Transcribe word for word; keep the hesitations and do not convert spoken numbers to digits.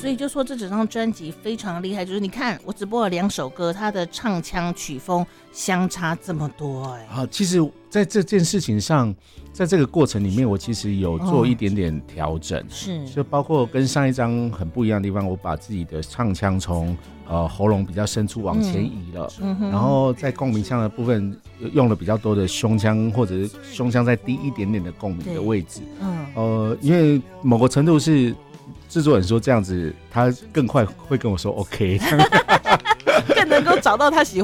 所以就说这整张专辑非常厉害，就是你看我只播了两首歌，它的唱腔曲风相差这么多哎、 欸。啊，其实在这件事情上，在这个过程里面，我其实有做一点点调整、哦， 是， 就包括跟上一张很不一样的地方，我把自己的唱腔从呃喉咙比较深处往前移了，嗯嗯、然后在共鸣腔的部分用了比较多的胸腔，或者是胸腔再低一点点的共鸣的位置，嗯，呃，因为某个程度是制作人说这样子，他更快会跟我说 OK， 更能够找到他喜欢